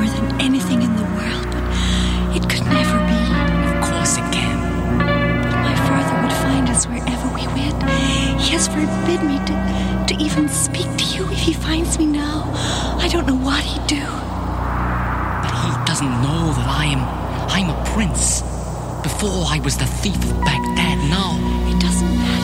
than anything in the world, but it could never be. Of course it can. But my father would find us wherever we went. He has forbidden me to even speak to you if he finds me now. I don't know what he'd do. But he doesn't know that I'm a prince. Before I was the thief of Baghdad, now It doesn't